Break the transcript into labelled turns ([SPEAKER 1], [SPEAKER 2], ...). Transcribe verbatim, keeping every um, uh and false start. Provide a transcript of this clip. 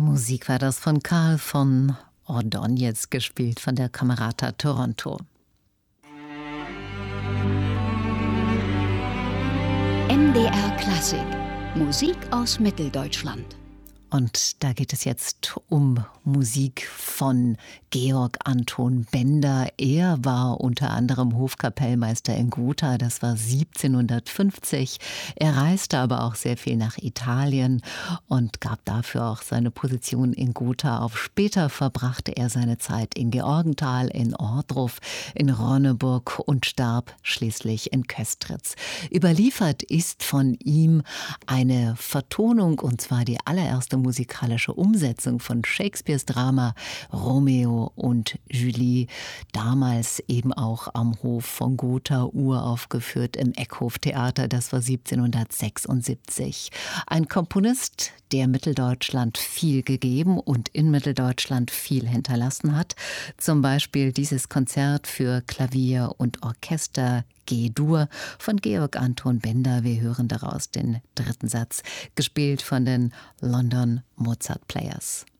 [SPEAKER 1] Musik war das von Carl von Ordonez, gespielt von der Camerata Toronto.
[SPEAKER 2] M D R Klassik. Musik aus Mitteldeutschland.
[SPEAKER 1] Und da geht es jetzt um Musik von Georg Anton Bender. Er war unter anderem Hofkapellmeister in Gotha, das war siebzehnhundertfünfzig. Er reiste aber auch sehr viel nach Italien und gab dafür auch seine Position in Gotha auf. Später verbrachte er seine Zeit in Georgenthal, in Ohrdruf, in Ronneburg und starb schließlich in Köstritz. Überliefert ist von ihm eine Vertonung, und zwar die allererste musikalische Umsetzung von Shakespeares Drama Romeo und Julie, damals eben auch am Hof von Gotha uraufgeführt im Eckhoftheater, das war siebzehnhundertsechsundsiebzig. Ein Komponist, der Mitteldeutschland viel gegeben und in Mitteldeutschland viel hinterlassen hat. Zum Beispiel dieses Konzert für Klavier und Orchester G-Dur von Georg Anton Bender. Wir hören daraus den dritten Satz, gespielt von den London Mozart Players.